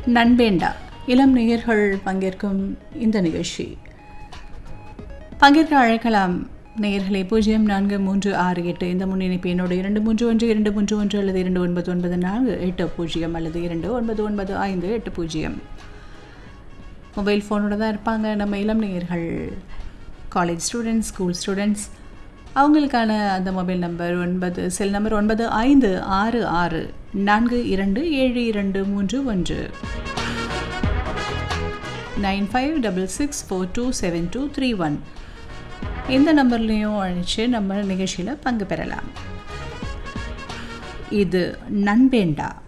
நண்பேண்டா இளம் நேயர்கள் பங்கேற்கும் இந்த நிகழ்ச்சி. பங்கேற்க அழைக்கலாம் நேயர்களை 0436 இந்த முன்னிணைப்பு என்னோட 231231 அல்லது 299480 அல்லது 299580. மொபைல் ஃபோனோட தான் இருப்பாங்க நம்ம இளம் நேயர்கள். காலேஜ் ஸ்டூடெண்ட்ஸ், ஸ்கூல் ஸ்டூடெண்ட்ஸ், அவங்களுக்கான அந்த மொபைல் நம்பர் செல் நம்பர் 9566427231 9566427231. இந்த நம்பர்லேயும் அழைச்சி நம்ம நிகழ்ச்சியில் பங்கு பெறலாம். இது நண்பேண்டா.